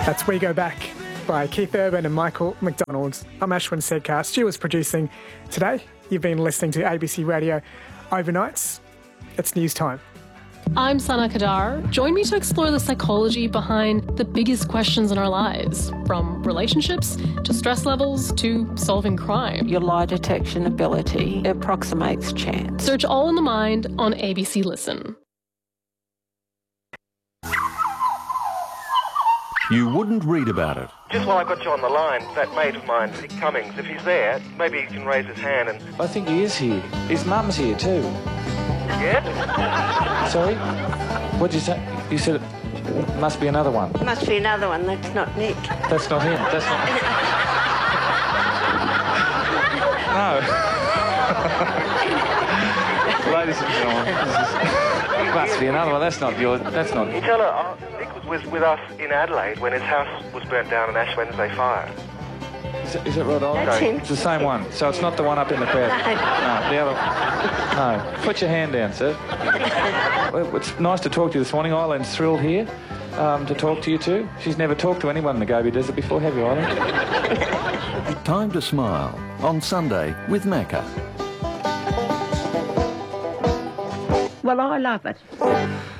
That's We Go Back by Keith Urban and Michael McDonald. I'm Ashwin Sedkar. Stu was producing today. You've been listening to ABC Radio Overnights. It's news time. I'm Sana Kadar. Join me to explore the psychology behind the biggest questions in our lives, from relationships to stress levels to solving crime. Your lie detection ability approximates chance. Search All in the Mind on ABC Listen. You wouldn't read about it. Just while I got you on the line, that mate of mine, Nick Cummings, if he's there, maybe he can raise his hand and... I think he is here. His mum's here too. Yeah? Sorry? What'd you say? You said it must be another one. Must be another one. That's not Nick. That's not him. That's not... No. Ladies and gentlemen, must be another one. That's not yours. That's not... You tell her, Nick was with us in Adelaide when his house was burnt down in Ash Wednesday fire. Is it Rod Ollie? That's him. It's the same one. So it's not the one up in the crowd. No, the other. No. Put your hand down, sir. Well, it's nice to talk to you this morning. Eileen's thrilled here to talk to you too. She's never talked to anyone in the Gobi Desert before, have you, Eileen? Time to Smile on Sunday with Macca. Well, I love it.